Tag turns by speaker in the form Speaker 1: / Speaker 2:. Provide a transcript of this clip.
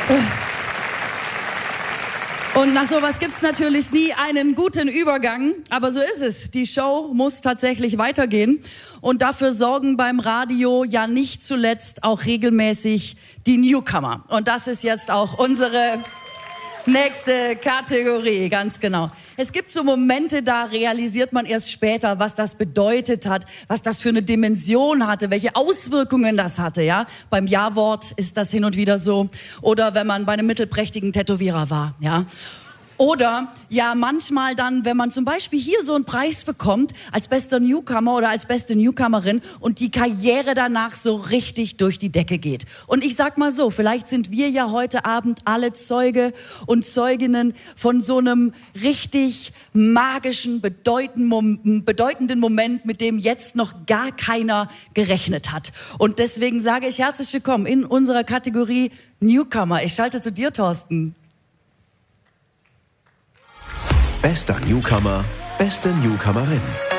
Speaker 1: Und nach sowas gibt's natürlich nie einen guten Übergang, aber so ist es. Die Show muss tatsächlich weitergehen und dafür sorgen beim Radio ja nicht zuletzt auch regelmäßig die Newcomer. Und das ist jetzt auch unsere nächste Kategorie, ganz genau. Es gibt so Momente, da realisiert man erst später, was das bedeutet hat, was das für eine Dimension hatte, welche Auswirkungen das hatte, ja. Beim Ja-Wort ist das hin und wieder so. Oder wenn man bei einem mittelprächtigen Tätowierer war, ja. Oder ja manchmal dann, wenn man zum Beispiel hier so einen Preis bekommt als bester Newcomer oder als beste Newcomerin und die Karriere danach so richtig durch die Decke geht. Und ich sag mal so, vielleicht sind wir ja heute Abend alle Zeuge und Zeuginnen von so einem richtig magischen, bedeutenden Moment, mit dem jetzt noch gar keiner gerechnet hat. Und deswegen sage ich herzlich willkommen in unserer Kategorie Newcomer. Ich schalte zu dir, Thorsten.
Speaker 2: Bester Newcomer, beste Newcomerin.